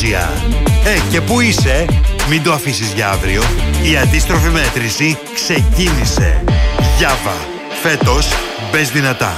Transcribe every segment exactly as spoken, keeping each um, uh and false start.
Ε, και πού είσαι? Μην το αφήσεις για αύριο. Η αντίστροφη μέτρηση ξεκίνησε. Γιάβα. Φέτος μπες δυνατά.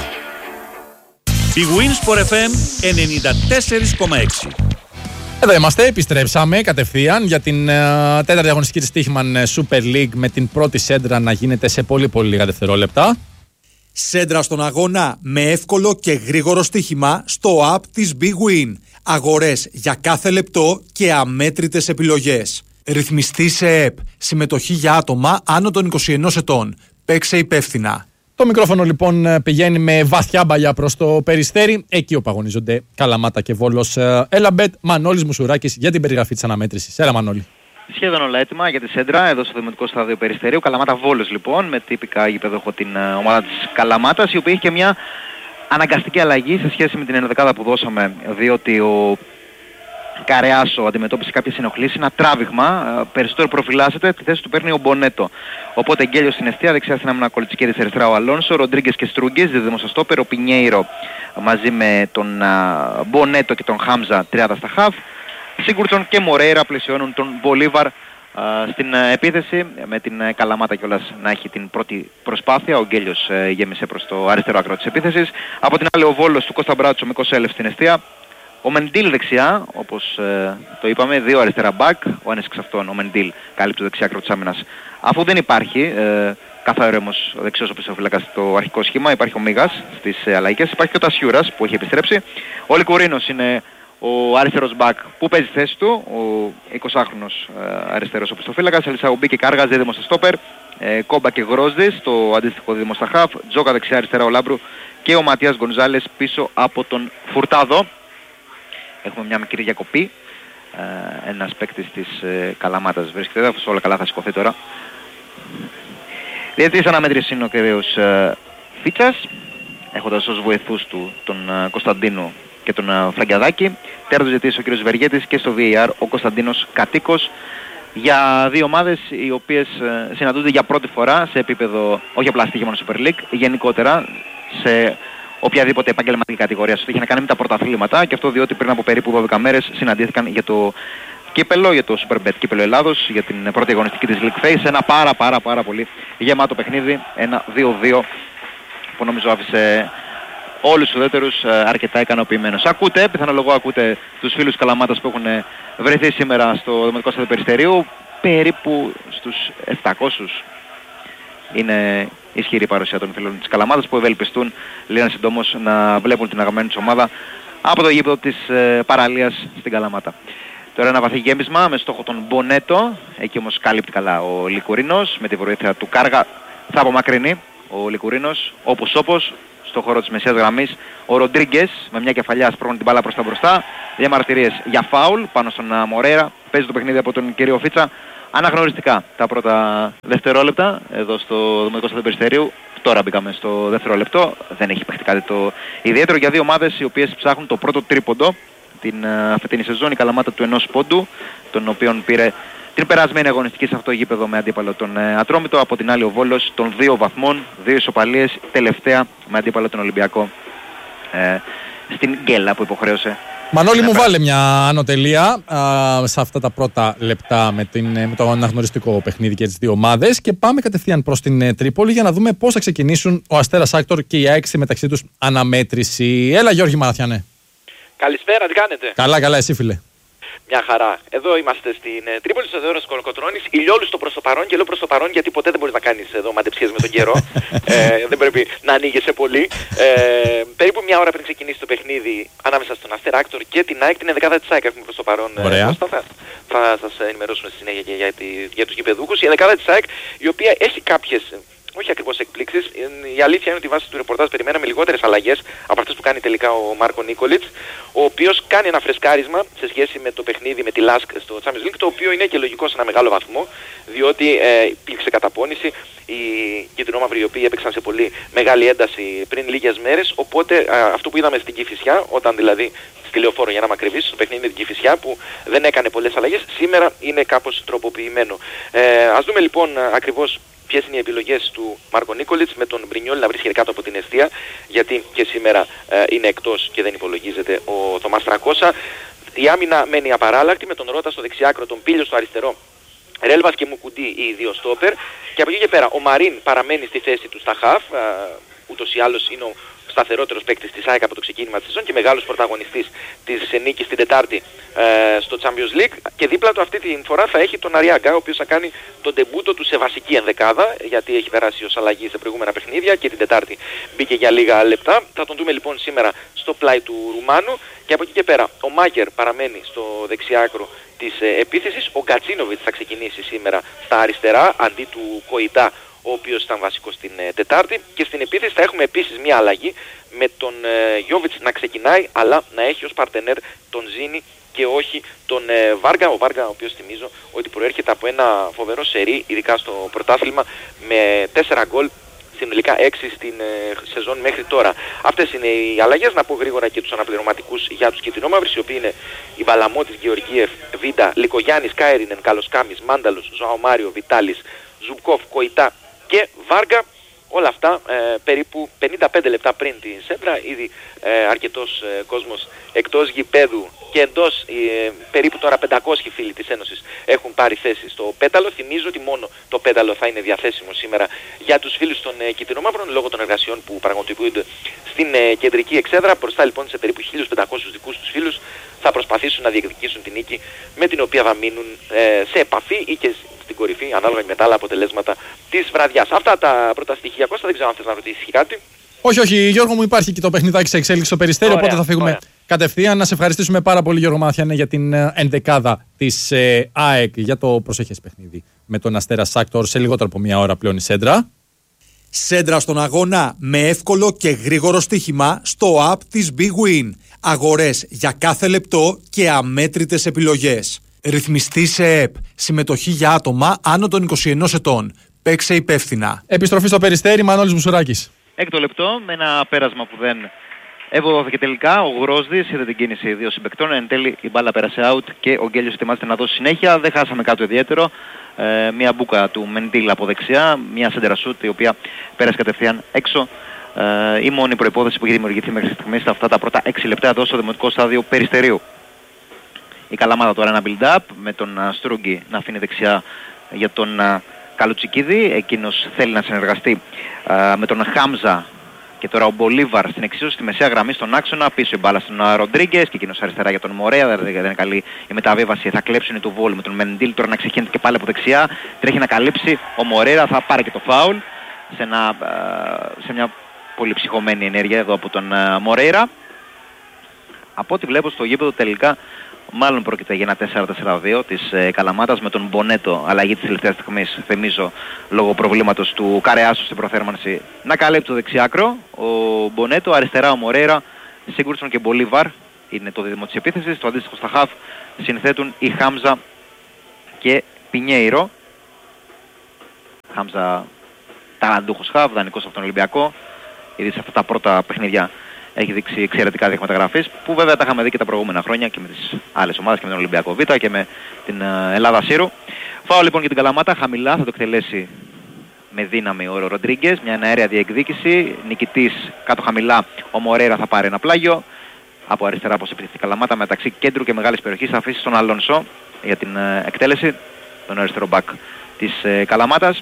Η Winsport εφ εμ ενενήντα τέσσερα κόμμα έξι. Εδώ είμαστε, επιστρέψαμε κατευθείαν για την uh, τέταρτη αγωνιστική της Stoichman Super League με την πρώτη σέντρα να γίνεται σε πολύ πολύ λίγα δευτερόλεπτα. Σέντρα στον αγώνα με εύκολο και γρήγορο στοίχημα στο app της Big Win. Αγορές για κάθε λεπτό και αμέτρητες επιλογές. Ρυθμιστή σε ΕΠ. Συμμετοχή για άτομα άνω των είκοσι ενός ετών. Παίξε υπεύθυνα. Το μικρόφωνο λοιπόν πηγαίνει με βαθιά μπαλιά προς το Περιστέρι. Εκεί όπου αγωνίζονται Καλαμάτα και Βόλος. Έλαμπετ, Μανώλης Μουσουράκης για την περιγραφή της αναμέτρησης. Έλα Μανώλη. Σχεδόν όλα έτοιμα για τη σέντρα εδώ στο Δημοτικό Στάδιο Περιστερίου. Καλαμάτα Βόλος λοιπόν, με τυπικά γηπεδόχο την ομάδα της Καλαμάτας, η οποία έχει και μια αναγκαστική αλλαγή σε σχέση με την ενδεκάδα που δώσαμε, διότι ο Καρεάσο αντιμετώπισε κάποιες ενοχλήσεις, ένα τράβηγμα, περισσότερο προφυλάσσεται, τη θέση του παίρνει ο Μπονέτο. Οπότε Γκέλιος στην εστία, δεξιά στην άμυνα Κολτσικίδης, αριστερά ο Αλόνσο, Ροντρίγκες και Στρούγκες, δίδυμος στο στόπερ, ο Πινιέιρο μαζί με τον α, Μπονέτο και τον Χάμζα τριάδα στα χαφ. Σίγκουρτσον και Μορέιρα πλαισιώνουν τον Μπολίβαρ στην επίθεση, με την Καλαμάτα κιόλας να έχει την πρώτη προσπάθεια. Ο Γκέλιος ε, γέμισε προς το αριστερό άκρο της επίθεσης. Από την άλλη ο Βόλος του Κώστα Μπράτσο με Κοσέλεφ στην εστία. Ο Μεντίλ δεξιά, όπως ε, το είπαμε, δύο αριστερά μπακ. Ο ένας εξ αυτών, ο Μεντίλ, κάλυπτε το δεξιά άκρο της άμυνας. Αφού δεν υπάρχει ε, καθαρόμος ο δεξιός οπισθοφύλακας στο αρχικό σχήμα, υπάρχει ο Μίγας στις ε, αλλαγές. Υπάρχει και ο Τασιούρας που έχει επιστρέψει. Ο Λικουρίνος είναι ο αριστερός μπακ που παίζει θέση του, ο εικοσάχρονος ε, αριστερός οπισθοφύλακας. Ελισαουμπή και Κάργας, δίδυμος στο στόπερ. Ε, Κόμπα και Γρόσδης, το αντίστοιχο δίδυμο στα χαφ. Τζόκα δεξιά, αριστερά ο Λάμπρου και ο Ματίας Γκονζάλες πίσω από τον Φουρτάδο. Έχουμε μια μικρή διακοπή. Ε, ένας παίκτης της ε, Καλαμάτας βρίσκεται εδώ, όλα καλά θα σηκωθεί τώρα. Διευθυντής αναμέτρησης είναι ο κύριος ε, Φίτσας, έχοντας ως βοηθούς του τον ε, Κωνσταντίνο και τον uh, Φραγκιαδάκη. Τέταρτος διαιτητής ο κ. Βεργέτης και στο βι έι αρ ο Κωνσταντίνος Κατοίκος, για δύο ομάδες οι οποίες uh, συναντούνται για πρώτη φορά σε επίπεδο όχι απλά στοίχημα Super League, γενικότερα σε οποιαδήποτε επαγγελματική κατηγορία στο έχει να κάνει με τα πρωταθλήματα, και αυτό διότι πριν από περίπου δώδεκα μέρες συναντήθηκαν για το κύπελο, για το Superbet κύπελο Ελλάδος, για την πρώτη αγωνιστική της League Phase, ένα πάρα πάρα πάρα πολύ γεμάτο παιχνίδι, ένα δύο δύο που νομίζω άφησε όλους τους ουδέτερους αρκετά ικανοποιημένους. Ακούτε, πιθανολογώ ακούτε τους φίλους της Καλαμάτας που έχουν βρεθεί σήμερα στο Δημοτικό Στάδιο Περιστερίου, περίπου στους επτακόσιους είναι ισχυρή η παρουσία των φίλων της Καλαμάτας, που ευελπιστούν λίγα συντόμως να βλέπουν την αγαπημένη τους ομάδα από το γήπεδο της ε, παραλίας στην Καλαμάτα. Τώρα ένα βαθύ γέμισμα με στόχο τον Μπονέτο, εκεί όμως κάλυπτει καλά ο Λικουρίνος, με τη βοήθεια του Κάργα θα απομακρυνεί ο Λικουρίνος όπως όπως. Στο χώρο της μεσαίας γραμμής ο Ροντρίγκες με μια κεφαλιά σπρώχνει την μπάλα προς τα μπροστά. Διαμαρτυρίες για φάουλ πάνω στον Μορέιρα. Παίζει το παιχνίδι από τον κύριο Φίτσα αναγνωριστικά τα πρώτα δευτερόλεπτα εδώ στο Δημοτικό Στάδιο Περιστερίου. Τώρα μπήκαμε στο δεύτερο λεπτό. Δεν έχει παιχτεί κάτι το ιδιαίτερο για δύο ομάδες οι οποίες ψάχνουν το πρώτο τρίποντο την φετινή σεζόν. Η Καλαμάτα του ενός πόντου, τον οποίον πήρε την περασμένη αγωνιστική σε αυτό το γήπεδο με αντίπαλο τον ε, Ατρόμητο. Από την άλλη ο Βόλος των δύο βαθμών, δύο ισοπαλίες, τελευταία με αντίπαλο τον Ολυμπιακό ε, στην Γκέλα που υποχρέωσε. Μανώλη μου, βάλε μια ανωτελεία α, σε αυτά τα πρώτα λεπτά με, την, με το αναγνωριστικό παιχνίδι και τις δύο ομάδες, και πάμε κατευθείαν προς την ε, Τρίπολη για να δούμε πώς θα ξεκινήσουν ο Αστέρας Άκτορ και η ΑΕΚ στη μεταξύ τους αναμέτρηση. Έλα Γιώργη Μαραθιανέ. Καλησπέρα, τι κάνετε? Καλά, καλά, εσύ φίλε. Μια χαρά. Εδώ είμαστε στην ε, Τρίπολη, στο Δέωρος Κολοκοτρώνης. Ηλιόλουστο προς το παρόν, και λέω προς το παρόν γιατί ποτέ δεν μπορείς να κάνεις εδώ μαντεψίες με τον καιρό. ε, δεν πρέπει να ανοίγεσαι πολύ. Ε, περίπου μια ώρα πριν ξεκινήσει το παιχνίδι ανάμεσα στον Αστέρα Άκτορ και την ΑΕΚ, την ενδεκάδα της ΑΕΚ έχουμε προς το παρόν. Ωραία. Ε, θα, θα σας ενημερώσουμε στη συνέχεια και για, τη, για τους γηπεδούχους. Η ενδεκάδα της ΑΕΚ, η οποία έχει κάποιες, όχι ακριβώς εκπλήξεις. Η αλήθεια είναι ότι βάσει του ρεπορτάζ περιμέναμε λιγότερες αλλαγές από αυτές που κάνει τελικά ο Μάρκο Νίκολιτς, ο οποίος κάνει ένα φρεσκάρισμα σε σχέση με το παιχνίδι με τη Λάσκ στο Champions League, το οποίο είναι και λογικό σε ένα μεγάλο βαθμό, διότι ε, υπήρξε καταπώνηση, οι κίτρινο-μαύροι οι οποίοι έπαιξαν σε πολύ μεγάλη ένταση πριν λίγες μέρες, οπότε ε, αυτό που είδαμε στην Κηφισιά, όταν δηλαδή στη Λεωφόρο για να μακρυβείς, στο παιχνίδι με την Κηφισιά που δεν έκανε πολλές αλλαγές, σήμερα είναι κάπως τροποποιημένο. Ε, ας δούμε λοιπόν ακριβώς ποιες είναι οι επιλογές του Μάρκο Νίκολιτς, με τον Μπρινιόλ να βρίσκεται κάτω από την εστία, γιατί και σήμερα ε, είναι εκτός και δεν υπολογίζεται ο Θωμάς Τρακώσα. Η άμυνα μένει απαράλλακτη με τον Ρώτα στο δεξιάκρο, τον Πίλιο στο αριστερό, Ρέλβας και Μουκουντή οι δύο στόπερ, και από εκεί και πέρα ο Μαρίν παραμένει στη θέση του στα χαφ, ούτως ή άλλως είναι ο σταθερότερος παίκτης της ΑΕΚ από το ξεκίνημα της σεζόν και μεγάλος πρωταγωνιστής της νίκης την Τετάρτη ε, στο Champions League, και δίπλα του αυτή τη φορά θα έχει τον Αριάγκα, ο οποίος θα κάνει τον ντεμπούτο του σε βασική ενδεκάδα, γιατί έχει περάσει ως αλλαγή σε προηγούμενα παιχνίδια και την Τετάρτη μπήκε για λίγα λεπτά. Θα τον δούμε λοιπόν σήμερα στο πλάι του Ρουμάνου, και από εκεί και πέρα ο Μάκερ παραμένει στο δεξιάκρο της ε, επίθεσης, ο Γκατσίνοβιτς θα ξεκινήσει σήμερα στα αριστερά αντί του Κοϊτά, ο οποίος ήταν βασικός την ε, Τετάρτη, και στην επίθεση θα έχουμε επίσης μια αλλαγή με τον ε, Γιόβιτς να ξεκινάει, αλλά να έχει ως παρτενέρ τον Ζήνη και όχι τον ε, Βάργα. Ο Βάργα, ο οποίος θυμίζω ότι προέρχεται από ένα φοβερό σερί, ειδικά στο πρωτάθλημα, με τέσσερα γκολ, συνολικά έξι στην ε, σεζόν μέχρι τώρα. Αυτές είναι οι αλλαγές. Να πω γρήγορα και τους αναπληρωματικούς για τους κιτρινόμαυρους, οι οποίοι είναι η Βαλαμότης, Γεωργίεφ, Βίντα, Λικογιάννης, Κάιρινεν, Καλοσκάμης, Μάνταλος, Ζωάο Μάριο, Βιτάλης, Ζουμπκόφ, Κοϊτά και Βάργα. Όλα αυτά ε, περίπου πενήντα πέντε λεπτά πριν τη σέντρα, ήδη ε, αρκετός ε, κόσμος εκτός γηπέδου και εντός, ε, περίπου τώρα πεντακόσιοι φίλοι της Ένωσης έχουν πάρει θέση στο πέταλο. Θυμίζω ότι μόνο το πέταλο θα είναι διαθέσιμο σήμερα για τους φίλους των ε, κιτρινομαύρων, λόγω των εργασιών που πραγματοποιούνται στην ε, κεντρική εξέδρα. Μπροστά λοιπόν σε περίπου χίλιους πεντακόσιους δικούς τους φίλους θα προσπαθήσουν να διεκδικήσουν την νίκη, με την οποία θα μείνουν ε, σε επαφή ή και στην κορυφή, ανάλογα με τα άλλα αποτελέσματα της βραδιάς. Αυτά τα πρώτα στοιχεία. Κώστα, δεν ξέρω αν θες να ρωτήσεις κάτι. Όχι, όχι, Γιώργο μου, υπάρχει και το παιχνιδάκι σε εξέλιξη στο Περιστέρι, ωραία, οπότε θα φύγουμε ωραία. κατευθείαν. Να σε ευχαριστήσουμε πάρα πολύ, Γιώργο Μαθιανέ, για την ενδεκάδα της ε, ΑΕΚ για το προσεχές παιχνίδι με τον Αστέρα Σάκτορ. Σε λιγότερο από μία ώρα πλέον η σέντρα. Σέντρα στον αγώνα με εύκολο και γρήγορο στοίχημα στο app της Big Win. Αγορές για κάθε λεπτό και αμέτρητες επιλογές. Ρυθμιστή σε ΕΠ. Συμμετοχή για άτομα άνω των είκοσι ενός ετών. Παίξε υπεύθυνα. Επιστροφή στο Περιστέρι, Μανώλης Μπουσουράκης. Έκτο λεπτό με ένα πέρασμα που δεν ευωδόθηκε τελικά. Ο Γρόσδης είδε την κίνηση δύο συμπαικτών. Εν τέλει η μπάλα πέρασε out και ο Γκέλιος ετοιμάζεται να δώσει συνέχεια. Δεν χάσαμε κάτι ιδιαίτερο. Ε, μια μπούκα του Μεντήλ από δεξιά. Μια σέντερα σούτ η οποία πέρασε κατευθείαν έξω. Ε, η μόνη προϋπόθεση που έχει δημιουργηθεί μέχρι στιγμής στα αυτά τα πρώτα έξι λεπτά εδώ στο δημοτικό στάδιο Περιστερίου. Η Καλαμάδα τώρα ένα build-up με τον uh, Στρούγκη να αφήνει δεξιά για τον uh, Καλουτσικίδη. Εκείνος θέλει να συνεργαστεί uh, με τον Χάμζα, και τώρα ο Μπολίβαρ στην εξίσωση στη μεσαία γραμμή στον άξονα. Πίσω η μπάλα στον uh, Ροντρίγκες και εκείνος αριστερά για τον Μορέα. Δεν, δεν είναι καλή η μεταβίβαση. Θα κλέψουν οι του Βόλου με τον Μεντήλ. Τώρα να ξεκινήσει και πάλι από δεξιά. Τρέχει να καλύψει. Ο Μορέα θα πάρει και το φάουλ σε, ένα, uh, σε μια πολύ ψυχωμένη ενέργεια εδώ από τον uh, Μορέιρα. Από ό,τι βλέπω στο γήπεδο τελικά, μάλλον πρόκειται για ένα τέσσερα τέσσερα δύο της ε, Καλαμάτας, με τον Μπονέτο, αλλαγή της τελευταίας στιγμής, θυμίζω, λόγω προβλήματος του Καρεάσου στην προθέρμανση, να καλύπτει το δεξιάκρο. Ο Μπονέτο, αριστερά ο Μορέιρα, Σίγκουρτσον και Μπολίβαρ είναι το δίδυμο της επίθεσης. Το αντίστοιχο στα χαφ συνθέτουν η Χάμζα και Πινιέιρο. Χάμζα ταλαντούχος χαφ, δανεικός από τον Ολυμπιακό, ήδη σε αυτά τα πρώτα παιχνίδια έχει δείξει εξαιρετικά δείγματα γραφής, που βέβαια τα είχαμε δει και τα προηγούμενα χρόνια και με τις άλλες ομάδες και με τον Ολυμπιακό Β και με την Ελλάδα Σύρου. Φάω λοιπόν για την Καλαμάτα, χαμηλά, θα το εκτελέσει με δύναμη ο Ροντρίγκες, μια αέρια διεκδίκηση, νικητής κάτω χαμηλά ο Μορέρα θα πάρει ένα πλάγιο. Από αριστερά όπως επιτεθεί η Καλαμάτα, μεταξύ κέντρου και μεγάλης περιοχής θα αφήσει τον Αλόνσο για την εκτέλεση, τον αριστερό μπακ της Καλαμάτας.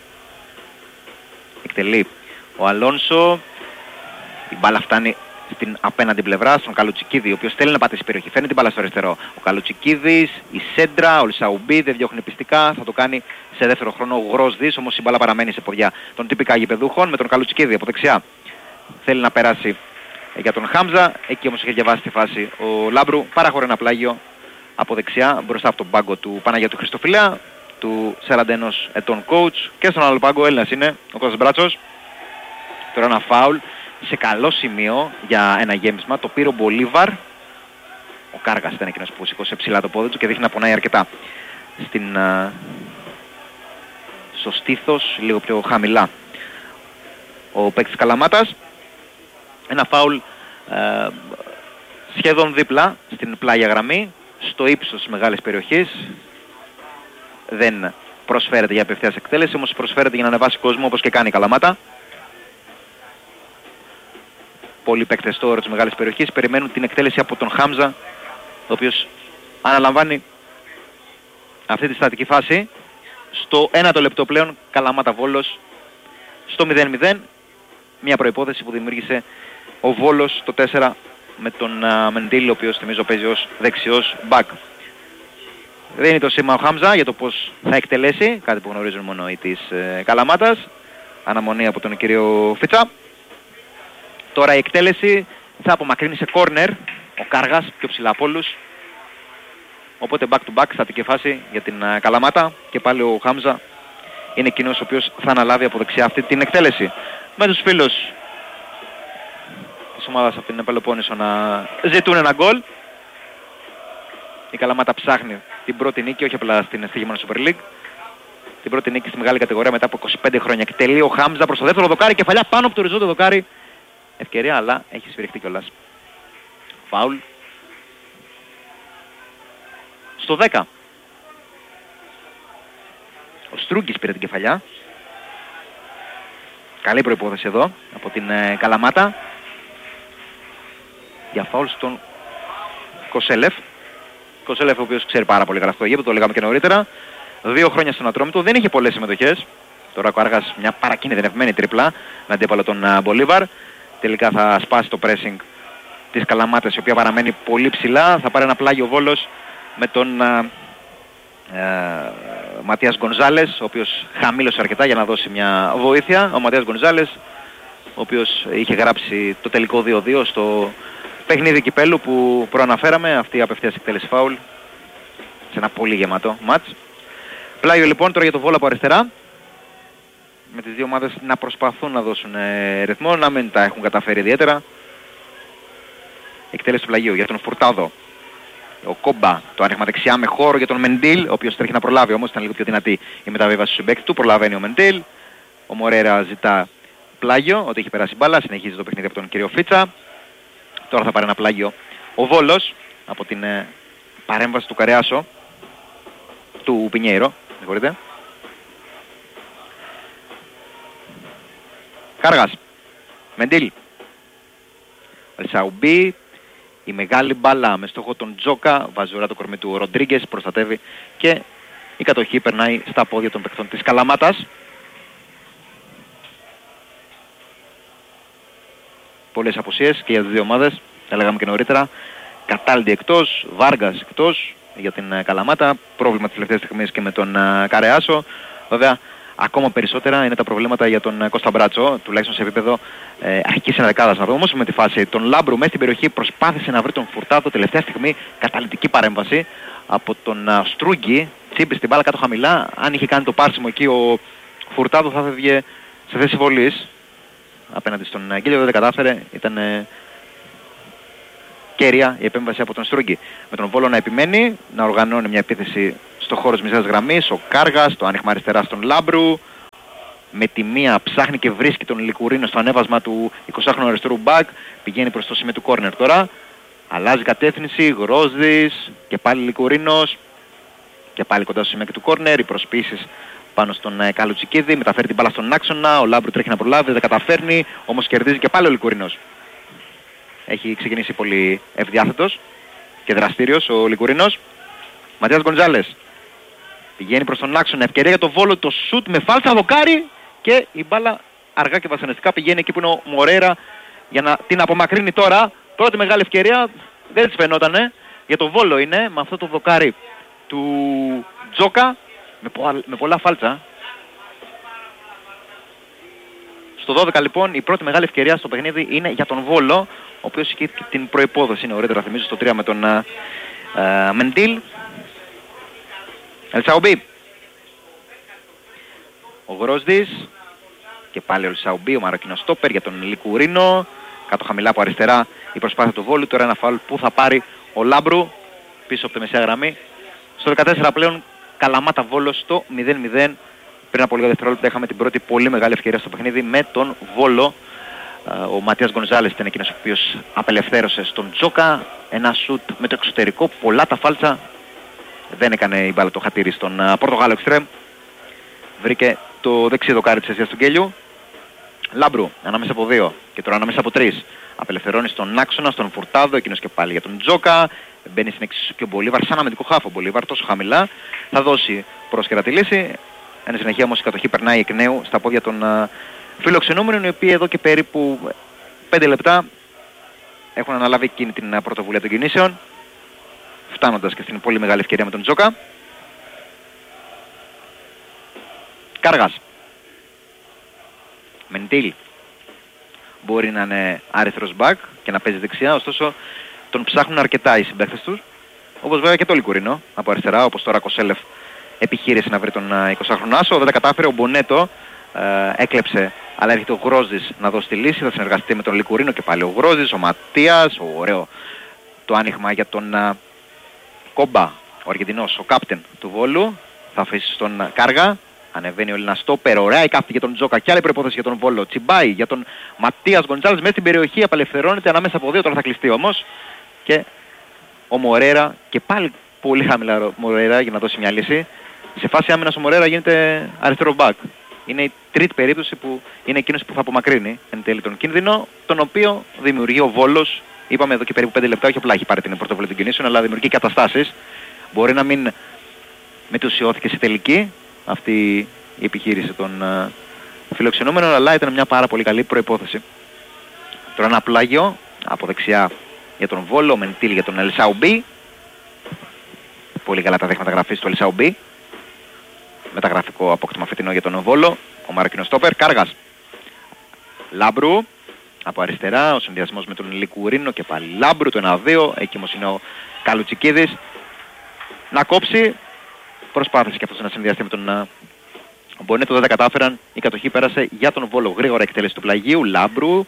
Εκτελεί ο Αλόνσο. Η μπάλα φτάνει στην απέναντι πλευρά, στον Καλουτσικίδη, ο οποίος θέλει να πατήσει περιοχή. Φέρνει την μπάλα στο αριστερό. Ο Καλουτσικίδης, η σέντρα, ο Λισαουμπί δεν διώχνει πιστικά. Θα το κάνει σε δεύτερο χρόνο ο Γρόσδης, όμως η μπάλα παραμένει σε ποδιά των τυπικά γηπεδούχων με τον Καλουτσικίδη από δεξιά. Θέλει να περάσει για τον Χάμζα. Εκεί όμως είχε διαβάσει τη φάση ο Λάμπρου. Παραχωρεί ένα πλάγιο από δεξιά μπροστά από τον πάγκο του Παναγιώτου Χριστοφιλέα, του σαράντα ενός ετών coach. Και στον άλλο πάγκο Έλληνας είναι ο Κώστας Μπράτσος. Τώρα ένα φάουλ σε καλό σημείο για ένα γέμισμα. Το πήρε ο Μπολίβαρ. Ο Κάργας ήταν εκείνος που σηκώσε ψηλά το πόδι του και δείχνει να πονάει αρκετά στην, uh, στο στήθος, λίγο πιο χαμηλά ο παίκτης Καλαμάτας. Ένα φάουλ uh, σχεδόν δίπλα στην πλάγια γραμμή, στο ύψος της μεγάλης περιοχής. Δεν προσφέρεται για απευθείας εκτέλεση, όμως προσφέρεται για να ανεβάσει κόσμο, όπως και κάνει η Καλαμάτα. Πολλοί παίκτες τώρα της μεγάλης περιοχής περιμένουν την εκτέλεση από τον Χάμζα ο οποίος αναλαμβάνει αυτή τη στατική φάση. Στο ένατο λεπτό πλέον Καλαμάτα Βόλος στο μηδέν μηδέν, μια προϋπόθεση που δημιούργησε ο Βόλος το τέσσερα με τον uh, Μεντήλ, ο οποίος θυμίζω παίζει ως δεξιός μπακ. Δίνει το σήμα ο Χάμζα για το πώς θα εκτελέσει, κάτι που γνωρίζουν μόνο οι της uh, Καλαμάτας. Αναμονή από τον κύριο Φίτσα. Τώρα η εκτέλεση θα απομακρύνει σε κόρνερ ο Κάργας, πιο ψηλά από όλους. Οπότε back to back στατική φάση για την uh, Καλαμάτα και πάλι ο Χάμζα είναι εκείνος ο οποίος θα αναλάβει από δεξιά αυτή την εκτέλεση. Με τους φίλους της ομάδας από την Πελοπόννησο να ζητούν ένα γκολ. Η Καλαμάτα ψάχνει την πρώτη νίκη, όχι απλά στην στοιχημένα Super League. Την πρώτη νίκη στη μεγάλη κατηγορία μετά από είκοσι πέντε χρόνια. Εκτελεί ο Χάμζα προς το δεύτερο δοκάρι, κεφαλιά πάνω από το οριζόντιο δοκάρι. Ευκαιρία, αλλά έχει σφυριχτεί κιόλας. Φάουλ. Στο δέκα. Ο Στρούγκης πήρε την κεφαλιά. Καλή προϋπόθεση εδώ από την ε, Καλαμάτα. Για φάουλ στον Κοσέλεφ. Κοσέλεφ ο οποίος ξέρει πάρα πολύ καλά αυτό το γήπεδο, το λέγαμε και νωρίτερα. Δύο χρόνια στον Ατρόμητο, δεν είχε πολλές συμμετοχές. Τώρα ο Άργας μια παρακινδυνευμένη τρίπλα με αντίπαλο τον uh, Μπολίβαρ. Τελικά θα σπάσει το pressing της Καλαμάτας, η οποία παραμένει πολύ ψηλά. Θα πάρει ένα πλάγιο Βόλος με τον uh, uh, Ματίας Γκονζάλες, ο οποίος χαμήλωσε αρκετά για να δώσει μια βοήθεια. Ο Ματίας Γκονζάλες, ο οποίος είχε γράψει το τελικό δύο δύο στο παιχνίδι κυπέλου που προαναφέραμε, αυτή η απευθείας εκτέλεση φάουλ σε ένα πολύ γεμάτο μάτς. Πλάγιο λοιπόν τώρα για το Βόλο από αριστερά, με τις δύο ομάδες να προσπαθούν να δώσουν ε, ρυθμό, να μην τα έχουν καταφέρει ιδιαίτερα. Εκτέλεση του πλαγίου για τον Φουρτάδο. Ο Κόμπα, το άνοιγμα δεξιά με χώρο για τον Μεντήλ, ο οποίος τρέχει να προλάβει, όμως ήταν λίγο πιο δυνατή η μεταβίβαση του συμπαίκτη του. Προλαβαίνει ο Μεντήλ. Ο Μορέρα ζητά πλάγιο, ότι έχει περάσει μπάλα, συνεχίζει το παιχνίδι από τον κύριο Φίτσα. Τώρα θα πάρει ένα πλάγιο ο Βόλος από την ε, παρέμβαση του Καρεάσο, του Πινιέιρο, συγχωρείτε. Κάργας, Μεντήλ, Αλσαουμπή, η μεγάλη μπάλα με στόχο τον Τζόκα, βάζει ώρα το κορμί του ο Ροντρίγκες, προστατεύει και η κατοχή περνάει στα πόδια των παιχτών της Καλαμάτας. Πολλές απουσίες και για τις δύο ομάδες, τα λέγαμε και νωρίτερα. Κατάλντι εκτός, Βάργας εκτός για την uh, Καλαμάτα, πρόβλημα της τελευταίας στιγμής και με τον uh, Καρεάσο. Βέβαια, ακόμα περισσότερα είναι τα προβλήματα για τον uh, Κώστα Μπράτσο, τουλάχιστον σε επίπεδο ε, αρχικής ενδεκάδας. Να δούμε όμως με τη φάση. Τον Λάμπρου μέσα στην περιοχή προσπάθησε να βρει τον Φουρτάδο, τελευταία στιγμή καταλυτική παρέμβαση από τον uh, Στρούγκη, τσίπησε την μπάλα κάτω χαμηλά. Αν είχε κάνει το πάρσιμο εκεί ο Φουρτάδο θα έφευγε σε θέση βολής απέναντι στον Αγγέλιο, δεν τα κατάφερε, ήταν ε, κέρια η επέμβαση από τον Στρούγκη. Με τον Βόλο να επιμένει, να οργανώνει μια επίθεση στο χώρο της μισάς γραμμής, ο Κάργας, το άνοιγμα αριστερά στον Λάμπρου, με τη μία ψάχνει και βρίσκει τον Λικουρίνο στο ανέβασμα του εικοσάχρονου αριστερού μπακ, πηγαίνει προς το σημείο του κόρνερ τώρα, αλλάζει κατεύθυνση, Γρόσδης και πάλι Λικουρίνος και πάλι κοντά στο σημείο του κόρνερ, οι προσπίσεις πάνω στον ε, Καλουτσικίδη, μεταφέρει την μπάλα στον άξονα, ο Λάμπρου τρέχει να προλάβει, δεν καταφέρνει, όμως κερδίζει και πάλι ο Λικουρίνος. Έχει ξεκινήσει πολύ ευδιάθετος και δραστήριος ο Λικουρίνος. Ματίας Γκονζάλες πηγαίνει προς τον άξονα, ευκαιρία για το Βόλο, το σουτ με φάλτσα δοκάρι και η μπάλα αργά και βασανιστικά πηγαίνει εκεί που είναι ο Μορέρα για να την απομακρύνει τώρα. Πρώτη μεγάλη ευκαιρία, δεν της φαινότανε, για το Βόλο είναι, με αυτό το δοκάρι του Τζόκα, με, πο, με πολλά φάλτσα. Στο δώδεκα λοιπόν η πρώτη μεγάλη ευκαιρία στο παιχνίδι είναι για τον Βόλο, ο οποίος είχε την προϋπόδοση νωρίτερα, θυμίζω στο τρία με τον uh, uh, Μεντήλ. Ελσαουμπή. Ο Γρόσδης και πάλι ο Ελσαουμπή, ο Μαροκινός στόπερ για τον Λικουρίνο. Κάτω χαμηλά από αριστερά η προσπάθεια του Βόλου. Τώρα ένα φάουλ που θα πάρει ο Λάμπρου πίσω από τη μεσαία γραμμή. Στο δεκατέσσερα πλέον Καλαμάτα Βόλος στο μηδέν μηδέν. Πριν από λίγα δευτερόλεπτα είχαμε την πρώτη πολύ μεγάλη ευκαιρία στο παιχνίδι με τον Βόλο. Ο Ματίας Γκονζάλες ήταν εκείνος ο οποίος απελευθέρωσε στον Τζόκα. Ένα σουτ με το εξωτερικό, πολλά τα φάλτσα. Δεν έκανε η μπάλα το χατήρι στον Πορτογάλο εξτρέμ. Βρήκε το δεξί δοκάρι της αιστείας του Γκέλιου. Λάμπρου ανάμεσα από δύο και τώρα ανάμεσα από τρεις. Απελευθερώνει στον άξονα, στον Φουρτάδο, εκείνος και πάλι για τον Τζόκα. μπαίνει στην εξίσου και ο Μπολίβαρ, σαν αμυντικό χάφο ο Μπολίβαρ, τόσο χαμηλά. Θα δώσει πρόσχερα τη λύση. Εν συνεχεία όμως η κατοχή περνάει εκ νέου στα πόδια των uh, φιλοξενούμενων, οι οποίοι εδώ και περίπου πέντε λεπτά έχουν αναλάβει εκείνη την uh, πρωτοβουλία των κινήσεων, φτάνοντας και στην πολύ μεγάλη ευκαιρία με τον Τζόκα. Κάργας. Μεντήλ. Μπορεί να είναι αριστερός μπακ και να παίζει δεξιά, ωστόσο τον ψάχνουν αρκετά οι συμπαίκτες τους. Όπως βέβαια και το Λικουρίνο από αριστερά, όπως τώρα Κοσέλεφ επιχείρησε να βρει τον εικοσάχρονο άσο. Δεν τα κατάφερε, ο Μπονέτο ε, έκλεψε, αλλά έρχεται ο Γρόζης να δώσει τη λύση. Θα συνεργαστεί με τον Λικουρίνο και πάλι ο Γρόζης, ο Ματίας, ο ωραίο το άνοιγμα για τον ε, Κόμπα, ο Αργεντινός, ο κάπτεν του Βόλου. Θα αφήσει στον Κάργα. Ανεβαίνει ο Έλληνας στόπερ, ωραία η κάθη για τον Τζόκα και άλλη προϋπόθεση για τον Βόλο. Τσιμπάει για τον Ματίας Γκοντζάλες μέσα στην περιοχή, απελευθερώνεται ανάμεσα από δύο, τώρα θα κλειστεί όμως. Και ο Μορέρα, και πάλι πολύ χαμηλά ο Μορέρα για να δώσει μια λύση. Σε φάση άμυνας ο Μορέρα γίνεται αριστερό μπακ. Είναι η τρίτη περίπτωση που είναι εκείνος που θα απομακρύνει εν τέλει τον κίνδυνο, τον οποίο δημιουργεί ο Βόλος. Είπαμε εδώ και περίπου πέντε λεπτά, όχι απλά έχει πάρει την πρωτοβουλία των κινήσεων, αλλά δημιουργεί καταστάσεις. Μπορεί να μην μετουσιώθηκε σε τελική αυτή η επιχείρηση των uh, φιλοξενούμενων, αλλά ήταν μια πάρα πολύ καλή προϋπόθεση. Τώρα ένα πλάγιο από δεξιά για τον Βόλο, Μεντήλ για τον Ελσαουμπί. Πολύ καλά τα δέχματα γραφής του Ελσαουμπί. Μεταγραφικό απόκτημα φετινό για τον Βόλο, ο Μαροκινός στόπερ. Κάργας. Λάμπρου από αριστερά, ο συνδυασμός με τον Λικουρίνο και πάλι Λάμπρου, το ένα δύο. Εκεί όμως είναι ο Καλουτσικίδης να κόψει. Προσπάθησε και αυτός να συνδυαστεί με τον uh, Μπονέτο, δεν τα κατάφεραν. Η κατοχή πέρασε για τον Βόλο. Γρήγορα εκτέλεση του πλαγίου. Λάμπρου.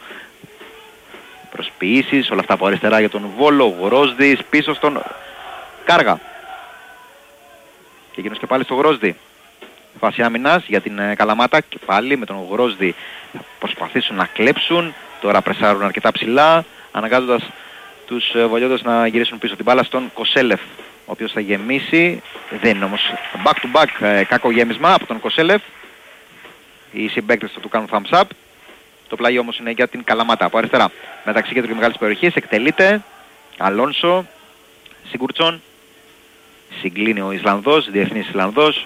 Προσποιήσεις, όλα αυτά από αριστερά για τον Βόλο. Γρόσδης πίσω στον Κάργα. Και εκείνος και πάλι στο Γρόσδη. Φάση άμυνας για την uh, Καλαμάτα και πάλι με τον Γρόσδη θα προσπαθήσουν να κλέψουν. Τώρα πρεσάρουν αρκετά ψηλά, αναγκάζοντας τους uh, βολιώτες να γυρίσουν πίσω την μπάλα στον Κοσέλεφ, ο οποίος θα γεμίσει. Δεν είναι όμως back to back ε, κακό γέμισμα από τον Κοσέλεφ. Οι συμπαίκτες θα του κάνουν thumbs up. Το πλάγιο όμως είναι για την Καλαμάτα από αριστερά. Μεταξύ κέντρου και μεγάλης περιοχής εκτελείται Αλόνσο, Σίγκουρτσον. Συγκλίνει ο Ισλανδός, διεθνής Ισλανδός.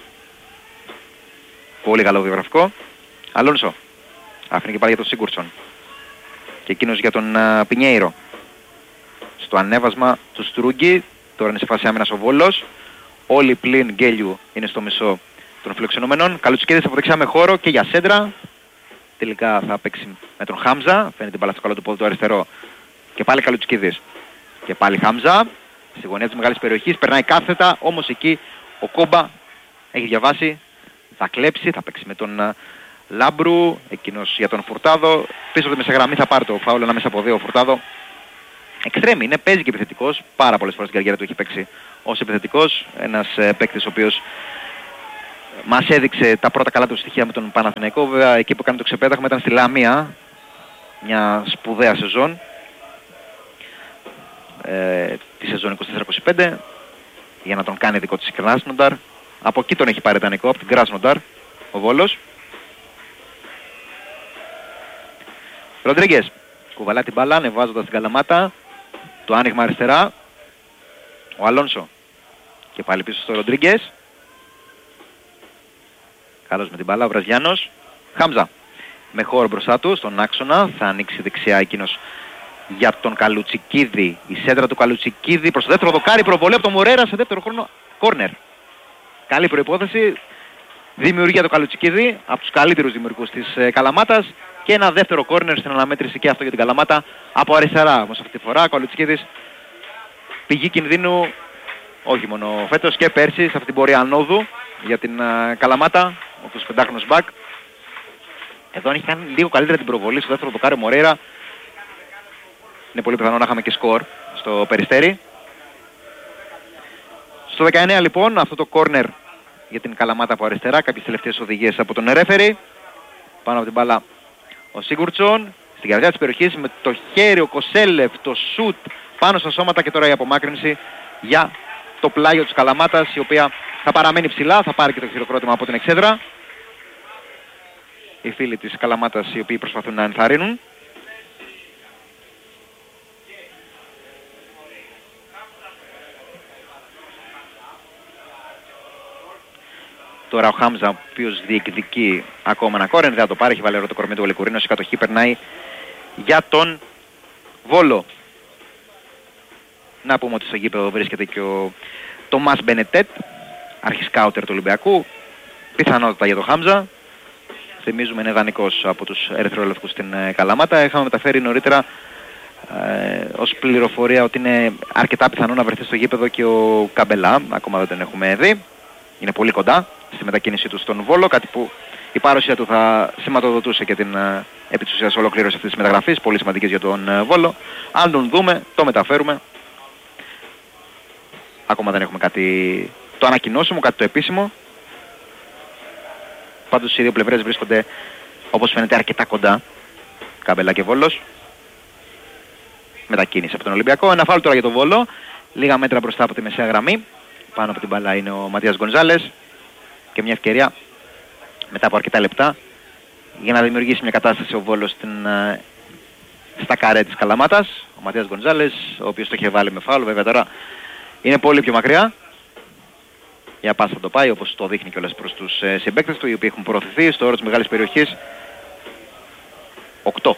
Πολύ καλό βιογραφικό. Αλόνσο. Άφηνε και πάλι για τον Σίγκουρτσον. Και εκείνος για τον uh, Πινιέιρο. Στο ανέβασμα του Στρούγκη. Τώρα είναι σε φάση άμυνας ο Βόλος. Όλοι πλην Γκέλιου είναι στο μισό των φιλοξενούμενων. Καλουτσικίδης από δεξιά με χώρο και για σέντρα. Τελικά θα παίξει με τον Χάμζα. Φαίνεται την μπάλα στο καλό του πόδι του αριστερό. Και πάλι Καλουτσικίδης. Και πάλι Χάμζα. Στη γωνία της μεγάλης περιοχής. Περνάει κάθετα. Όμως εκεί ο Κόμπα έχει διαβάσει. Θα κλέψει. Θα παίξει με τον uh, Λάμπρου. Εκείνος για τον Φουρτάδο. Πίσω από τη μεσαγραμμή θα πάρει το φάουλ ανάμεσα από δύο ο Φουρτάδο. Εξτρέμι είναι, παίζει και επιθετικός. Πάρα πολλές φορές στην καριέρα του έχει παίξει ως επιθετικός. Ένας ε, παίκτης ο οποίος μας έδειξε τα πρώτα καλά του στοιχεία με τον Παναθηναϊκό. Βέβαια εκεί που κάνει το ξεπέταγμα ήταν στη Λαμία. Μια σπουδαία σεζόν. Ε, τη σεζόν είκοσι τέσσερα είκοσι πέντε. Για να τον κάνει δικό της Κράσνονταρ. Από εκεί τον έχει πάρει δανεικό, από την Κράσνονταρ ο Βόλος. Ροντρίγκες. Κουβαλά την μπάλα, ανεβάζοντας την Καλαμάτα. Το άνοιγμα αριστερά. Ο Αλόνσο. Και πάλι πίσω στο Ροντρίγκες. Καλώς με την μπάλα ο Βραζιάνος. Χάμζα. Με χώρο μπροστά του, στον άξονα. Θα ανοίξει δεξιά εκείνος για τον Καλουτσικίδη. Η σέντρα του Καλουτσικίδη προς το δεύτερο δοκάρι. Προβολή από τον Μορέρα σε δεύτερο χρόνο. Κόρνερ. Καλή προϋπόθεση. Δημιουργία του Καλουτσικίδη. Από τους καλύτερους δημιουργούς της ε, Καλαμάτας. Και ένα δεύτερο κόρνερ στην αναμέτρηση και αυτό για την Καλαμάτα από αριστερά. Όμως αυτή τη φορά ο Καλουτσικίδης πηγή κινδύνου όχι μόνο φέτος και πέρσι σε αυτή την πορεία ανόδου για την uh, Καλαμάτα, ο εικοσιπεντάχρονος μπακ. Εδώ αν είχε κάνει λίγο καλύτερα την προβολή στο δεύτερο δοκάρι Μορέρα, είναι πολύ πιθανό να είχαμε και σκορ στο Περιστέρι. Στο δεκαεννέα λοιπόν αυτό το κόρνερ για την Καλαμάτα από αριστερά, κάποιες τελευταίες οδηγίες από τον ρέφερι. Πάνω από την μπάλα ο Σίγκουρτσον, στην καρδιά της περιοχής με το χέρι ο Κοσέλεφ, το σουτ πάνω στα σώματα και τώρα η απομάκρυνση για το πλάγιο της Καλαμάτας, η οποία θα παραμένει ψηλά, θα πάρει και το χειροκρότημα από την εξέδρα. Οι φίλοι της Καλαμάτας οι οποίοι προσπαθούν να ενθαρρύνουν. Τώρα ο Χάμζα, ο οποίος διεκδικεί ακόμα ένα κόρεν, δεν θα το πάρει, έχει βάλει το κορμί του ο Λικουρίνος, η κατοχή περνάει για τον Βόλο. Να πούμε ότι στο γήπεδο βρίσκεται και ο Τομάς Μπενετέτ, αρχισκάουτερ του Ολυμπιακού, πιθανότητα για τον Χάμζα. Θυμίζουμε είναι δανεικός από τους ερυθρόλευκους στην Καλαμάτα. Είχαμε μεταφέρει νωρίτερα ε, ως πληροφορία ότι είναι αρκετά πιθανό να βρεθεί στο γήπεδο και ο Καμπελά, ακόμα δεν τον έχουμε δει. Είναι πολύ κοντά στη μετακίνησή του στον Βόλο, κάτι που η παρουσία του θα σηματοδοτούσε και την ε, επί της ουσίας ολοκλήρωση αυτής της μεταγραφής, πολύ σημαντικής για τον ε, Βόλο. Αν τον δούμε, το μεταφέρουμε. Ακόμα δεν έχουμε κάτι το ανακοινώσιμο, κάτι το επίσημο. Πάντως οι δύο πλευρές βρίσκονται, όπως φαίνεται, αρκετά κοντά, Καμπελά και Βόλος. Μετακίνηση από τον Ολυμπιακό. Ένα φάουλ τώρα για τον Βόλο, λίγα μέτρα μπροστά από τη μεσαία γραμμή. Πάνω από την μπάλα είναι ο Ματίας Γκονζάλες και μια ευκαιρία μετά από αρκετά λεπτά για να δημιουργήσει μια κατάσταση ο Βόλος στην, στα καρέ της Καλαμάτας. Ο Ματίας Γκονζάλες, ο οποίος το είχε βάλει με φάουλ, βέβαια τώρα είναι πολύ πιο μακριά. Για πάσα θα το πάει, όπως το δείχνει κιόλας προς τους ε, συμπαίκτες του, οι οποίοι έχουν προωθηθεί στο όρο της μεγάλης περιοχής. Οκτώ.